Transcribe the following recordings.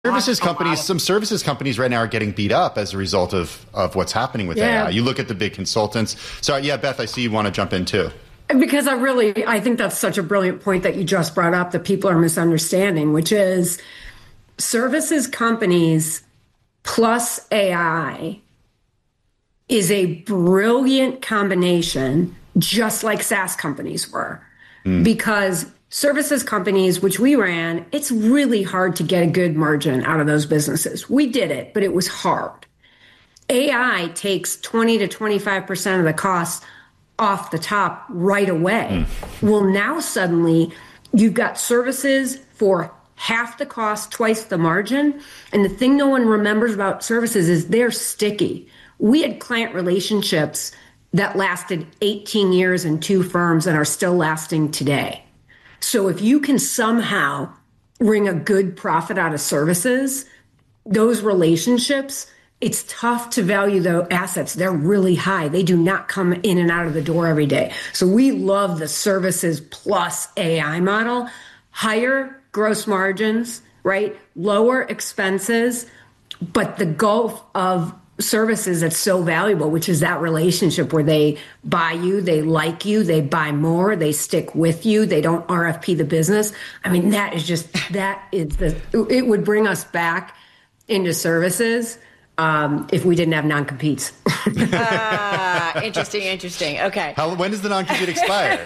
Some services companies right now are getting beat up as a result of what's happening with AI. You look at the big consultants. So Beth, I see you want to jump in too. Because I think that's such a brilliant point that you just brought up that people are misunderstanding, which is services companies plus AI is a brilliant combination, just like SaaS companies were. Because services companies, which we ran, it's really hard to get a good margin out of those businesses. We did it, but it was hard. AI takes 20 to 25% of the costs off the top right away. Well, now suddenly you've got services for half the cost, twice the margin. And the thing no one remembers about services is they're sticky. We had client relationships that lasted 18 years in 2 firms and are still lasting today. So if you can somehow wring a good profit out of services, those relationships, it's tough to value the assets. They're really high. They do not come in and out of the door every day. So we love the services plus AI model. Higher gross margins, right? Lower expenses, but the gulf of services that's so valuable, which is that relationship where they buy you, they like you, they buy more, they stick with you, they don't RFP the business. I mean, it would bring us back into services if we didn't have non-competes. Interesting. Okay. When does the non-compete expire?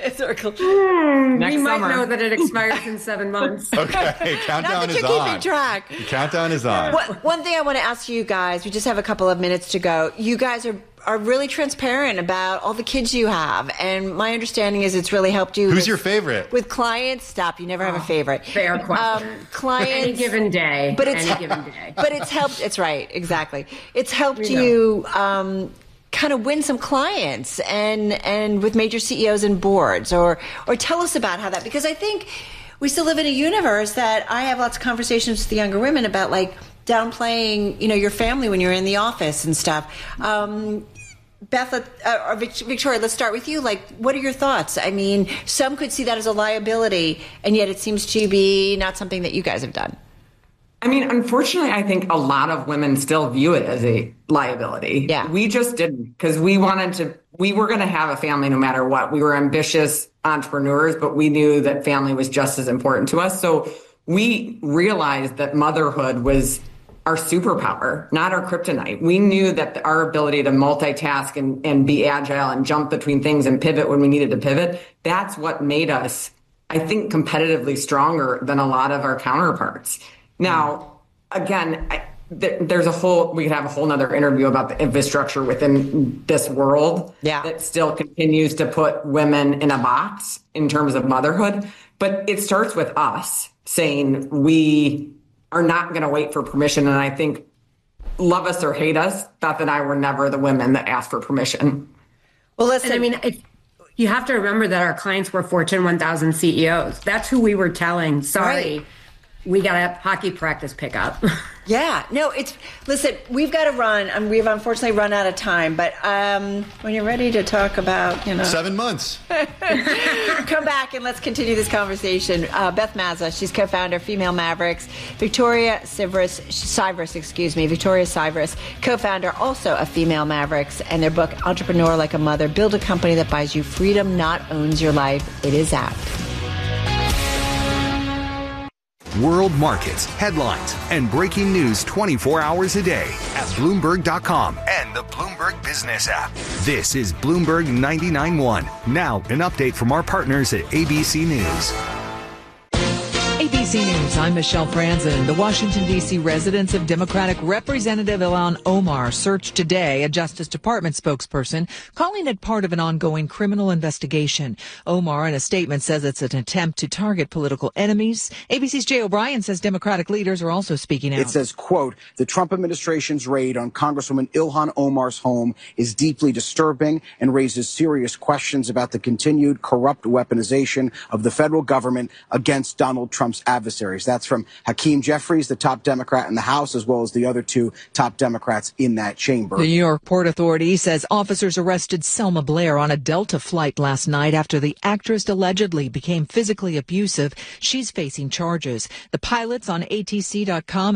We might know that it expires in 7 months. Okay, countdown is on. Keeping track. Countdown is on. One thing I want to ask you guys, we just have a couple of minutes to go. You guys are really transparent about all the kids you have, and my understanding is it's really helped you. Who's your favorite? With clients? Stop, you never have a favorite. Fair question. Clients. Any given day. But it's helped. It's right, exactly. It's helped you kind of win some clients and with major CEOs and boards, or tell us about how that, because I think we still live in a universe that I have lots of conversations with the younger women about, like, downplaying, your family when you're in the office and stuff. Beth, or Victoria, let's start with you. Like, what are your thoughts? I mean, some could see that as a liability, and yet it seems to be not something that you guys have done. I mean, unfortunately, I think a lot of women still view it as a liability. Yeah. We just didn't, because we were going to have a family no matter what. We were ambitious entrepreneurs, but we knew that family was just as important to us. So we realized that motherhood was our superpower, not our kryptonite. We knew that our ability to multitask and be agile and jump between things and pivot when we needed to pivot, that's what made us, I think, competitively stronger than a lot of our counterparts. Now, again, we could have a whole nother interview about the infrastructure within this world that still continues to put women in a box in terms of motherhood. But it starts with us saying we are not going to wait for permission. And I think, love us or hate us, Beth and I were never the women that asked for permission. Well, listen, I mean, you have to remember that our clients were Fortune 1000 CEOs. That's who we were telling. Sorry. Right. We got a hockey practice pickup. Yeah. No, listen, we've got to run, and we've unfortunately run out of time, but when you're ready to talk about, 7 months. Come back and let's continue this conversation. Beth Mazza, she's co-founder, Female Mavericks. Victoria Sivers, co-founder also of Female Mavericks, and their book, Entrepreneur Like a Mother, Build a Company That Buys You Freedom, Not Owns Your Life. It is out. World markets, headlines, and breaking news 24 hours a day at Bloomberg.com and the Bloomberg Business app. This is Bloomberg 99.1. Now, an update from our partners at ABC News. ABC News, I'm Michelle Franzen. The Washington, D.C. residence of Democratic Representative Ilhan Omar searched today, a Justice Department spokesperson, calling it part of an ongoing criminal investigation. Omar, in a statement, says it's an attempt to target political enemies. ABC's Jay O'Brien says Democratic leaders are also speaking out. It says, quote, the Trump administration's raid on Congresswoman Ilhan Omar's home is deeply disturbing and raises serious questions about the continued corrupt weaponization of the federal government against Donald Trump's adversaries. adversaries. That's from Hakeem Jeffries, the top Democrat in the House, as well as the other two top Democrats in that chamber. The New York Port Authority says officers arrested Selma Blair on a Delta flight last night after the actress allegedly became physically abusive. She's facing charges. The pilots on ATC.com